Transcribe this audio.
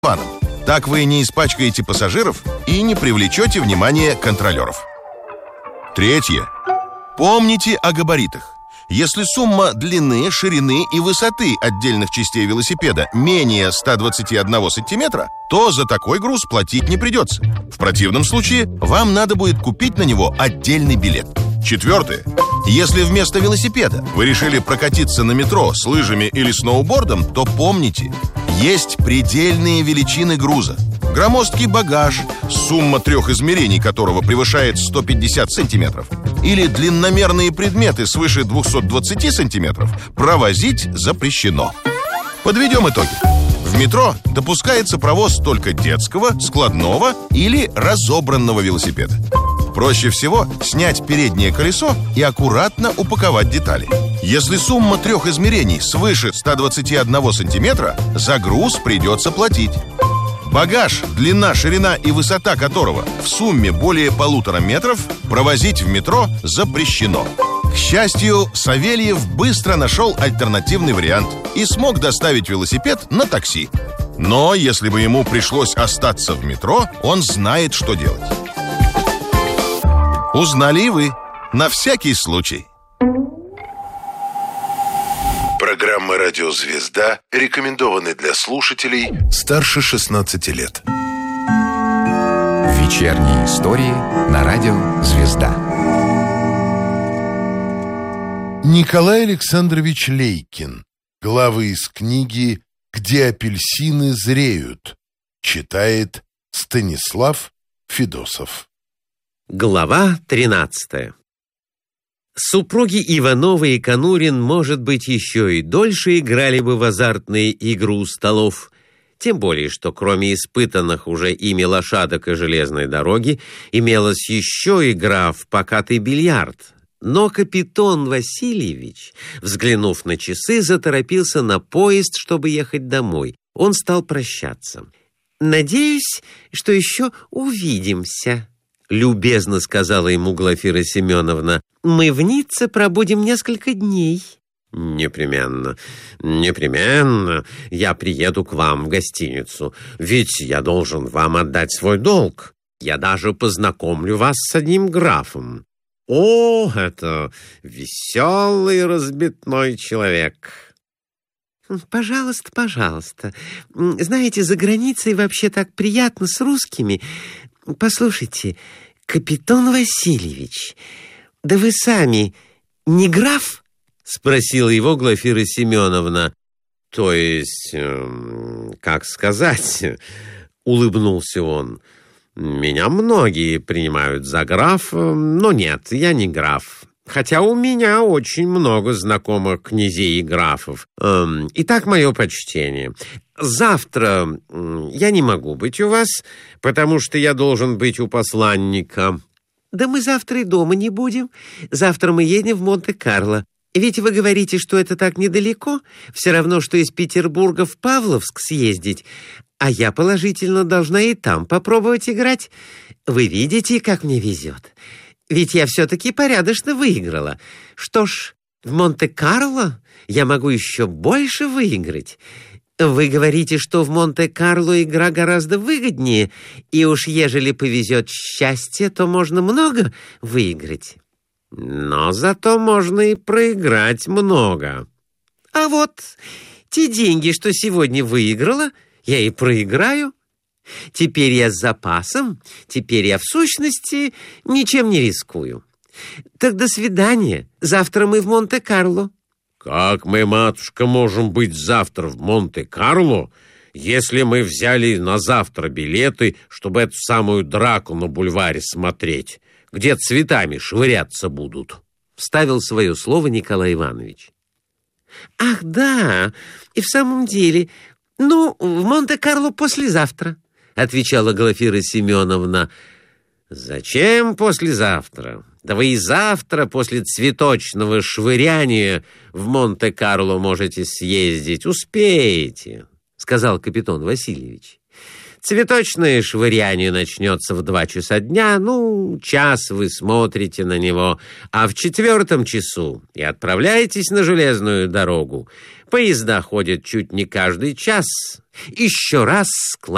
планом. Так вы не испачкаете пассажиров и не привлечете внимание контролеров. Третье. Помните о габаритах. Если сумма длины, ширины и высоты отдельных частей велосипеда менее 121 сантиметра, то за такой груз платить не придется. В противном случае вам надо будет купить на него отдельный билет. Четвертое. Если вместо велосипеда вы решили прокатиться на метро с лыжами или сноубордом, то помните, есть предельные величины груза. Громоздкий багаж, сумма 3 измерений которого превышает 150 сантиметров, или длинномерные предметы свыше 220 сантиметров провозить запрещено. Подведем итоги. В метро допускается провоз только детского, складного или разобранного велосипеда. Проще всего снять переднее колесо и аккуратно упаковать детали. Если сумма 3 измерений свыше 121 сантиметра, за груз придется платить. Багаж, длина, ширина и высота которого в сумме более 1,5 метров, провозить в метро запрещено. К счастью, Савельев быстро нашел альтернативный вариант и смог доставить велосипед на такси. Но если бы ему пришлось остаться в метро, он знает, что делать. Узнали и вы. На всякий случай. Программа «Радио Звезда» рекомендованы для слушателей старше 16 лет. Вечерние истории на радио «Звезда». Николай Александрович Лейкин. Главы из книги «Где апельсины зреют». Читает Станислав Федосов. Глава 13. Супруги Ивановы и Конурин, может быть, еще и дольше играли бы в азартные игры у столов, тем более, что кроме испытанных уже ими лошадок и железной дороги, имелась еще игра в покатый бильярд. Но капитан Васильевич, взглянув на часы, заторопился на поезд, чтобы ехать домой. Он стал прощаться. «Надеюсь, что еще увидимся», — любезно сказала ему Глафира Семеновна. «Мы в Ницце пробудем несколько дней». «Непременно, непременно. Я приеду к вам в гостиницу, ведь я должен вам отдать свой долг. Я даже познакомлю вас с одним графом. О, это веселый разбитной человек». «Пожалуйста, пожалуйста. Знаете, за границей вообще так приятно с русскими. Послушайте, капитан Васильевич, да вы сами не граф?» — спросила его Глафира Семеновна. «То есть, как сказать?» — улыбнулся он. «Меня многие принимают за графа, но нет, я не граф. Хотя у меня очень много знакомых князей и графов. Итак, мое почтение. Завтра я не могу быть у вас, потому что я должен быть у посланника». «Да мы завтра и дома не будем. Завтра мы едем в Монте-Карло. Ведь вы говорите, что это так недалеко, все равно, что из Петербурга в Павловск съездить. А я положительно должна и там попробовать играть. Вы видите, как мне везет. Ведь я все-таки порядочно выиграла. Что ж, в Монте-Карло я могу еще больше выиграть. Вы говорите, что в Монте-Карло игра гораздо выгоднее, и уж ежели повезет счастье, то можно много выиграть. Но зато можно и проиграть много. А вот те деньги, что сегодня выиграла, я и проиграю. Теперь я с запасом, теперь я в сущности ничем не рискую. Так до свидания. Завтра мы в Монте-Карло». «Как мы, матушка, можем быть завтра в Монте-Карло, если мы взяли на завтра билеты, чтобы эту самую драку на бульваре смотреть, где цветами швыряться будут?» — вставил свое слово Николай Иванович. «Ах, да, и в самом деле, в Монте-Карло послезавтра», — отвечала Глафира Семеновна. «Зачем послезавтра? Да вы и завтра после цветочного швыряния в Монте-Карло можете съездить, успеете», — сказал капитан Васильевич. «Цветочное швыряние начнется в 2 часа дня, час вы смотрите на него, а в 4 часу и отправляетесь на железную дорогу. Поезда ходят чуть не каждый час. Еще раз